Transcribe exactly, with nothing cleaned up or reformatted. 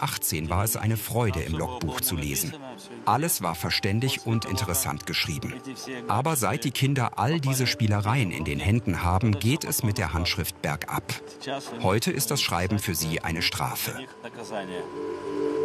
achtzehn war es eine Freude, im Logbuch zu lesen. Alles war verständig und interessant geschrieben. Aber seit die Kinder all diese Spielereien in den Händen haben, geht es mit der Handschrift bergab. Heute ist das Schreiben für sie eine Strafe.